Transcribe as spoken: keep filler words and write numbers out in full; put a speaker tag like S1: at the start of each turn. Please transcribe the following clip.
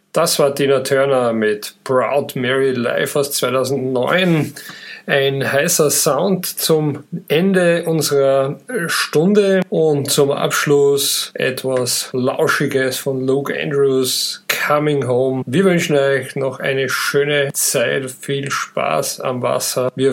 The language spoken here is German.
S1: Das war Tina Turner mit Proud Mary live aus zweitausendneun. Ein heißer Sound zum Ende unserer Stunde und zum Abschluss etwas Lauschiges von Luke Andrews, Coming Home. Wir wünschen euch noch eine schöne Zeit, viel Spaß am Wasser. Wir